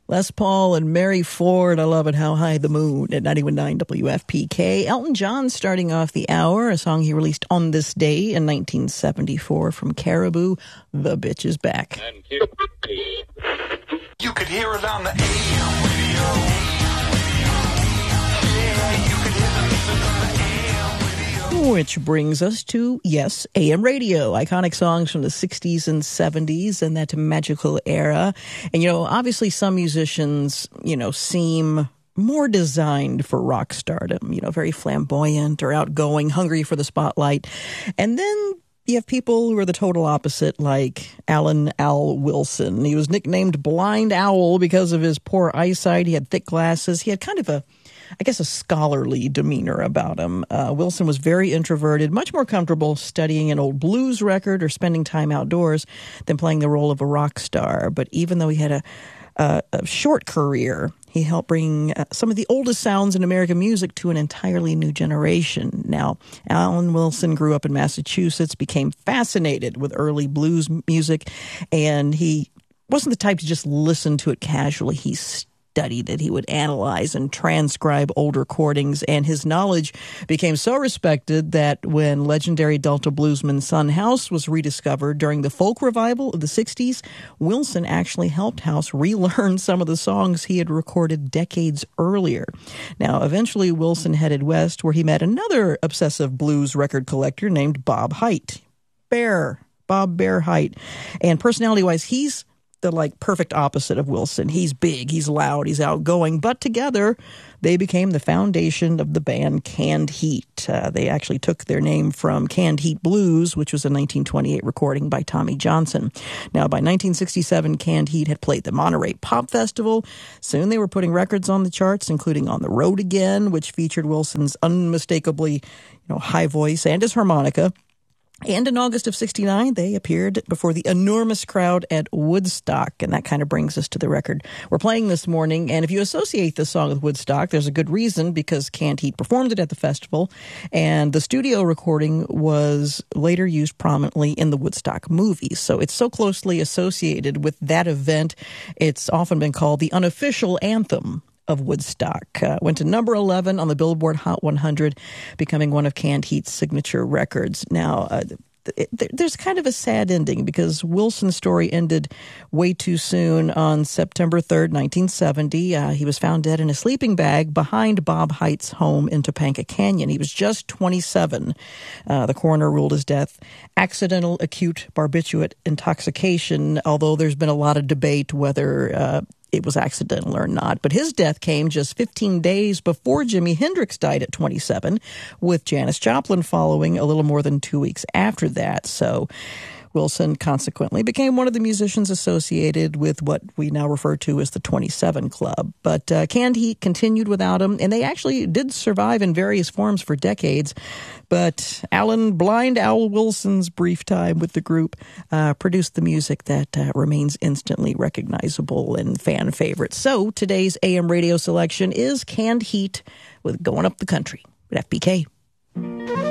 Les Paul and Mary Ford. I love it. How High the Moon at 91.9 WFPK. Elton John starting off the hour, a song he released on this day in 1974 from Caribou, The Bitch Is Back. You could hear it on the AM radio. Yeah, you could hear the music on the AM radio. Which brings us to, yes, AM radio. Iconic songs from the 60s and 70s and that magical era. And, obviously some musicians, seem more designed for rock stardom, very flamboyant or outgoing, hungry for the spotlight. And then you have people who are the total opposite, like Alan Al Wilson. He was nicknamed Blind Owl because of his poor eyesight. He had thick glasses. He had kind of a scholarly demeanor about him. Wilson was very introverted, much more comfortable studying an old blues record or spending time outdoors than playing the role of a rock star. But even though he had a short career, he helped bring some of the oldest sounds in American music to an entirely new generation. Now, Alan Wilson grew up in Massachusetts, became fascinated with early blues music, and he wasn't the type to just listen to it casually. He studied it. He would analyze and transcribe old recordings, and his knowledge became so respected that when legendary Delta bluesman Son House was rediscovered during the folk revival of the 60s, Wilson actually helped House relearn some of the songs he had recorded decades earlier. Now, eventually Wilson headed west, where he met another obsessive blues record collector named Bob Hite. Bob Bear Hite. And personality-wise, he's the perfect opposite of Wilson. He's big, he's loud, he's outgoing, but together they became the foundation of the band Canned Heat. They actually took their name from Canned Heat Blues, which was a 1928 recording by Tommy Johnson. Now, by 1967, Canned Heat had played the Monterey Pop Festival. Soon they were putting records on the charts, including On the Road Again, which featured Wilson's unmistakably, high voice and his harmonica. And in August of 69, they appeared before the enormous crowd at Woodstock. And that kind of brings us to the record we're playing this morning. And if you associate this song with Woodstock, there's a good reason, because Canned Heat performed it at the festival. And the studio recording was later used prominently in the Woodstock movies. So it's so closely associated with that event, it's often been called the unofficial anthem of Woodstock. Went to number 11 on the Billboard Hot 100, becoming one of Canned Heat's signature records. Now, there's kind of a sad ending, because Wilson's story ended way too soon on September 3rd, 1970. He was found dead in a sleeping bag behind Bob Hite's home in Topanga Canyon. He was just 27. The coroner ruled his death accidental acute barbiturate intoxication, although there's been a lot of debate whether it was accidental or not. But his death came just 15 days before Jimi Hendrix died at 27, with Janis Joplin following a little more than 2 weeks after that. So Wilson consequently became one of the musicians associated with what we now refer to as the 27 Club. But Canned Heat continued without him, and they actually did survive in various forms for decades. But Alan Blind Owl Wilson's brief time with the group produced the music that remains instantly recognizable and fan favorite. So today's AM radio selection is Canned Heat with Going Up the Country at FPK.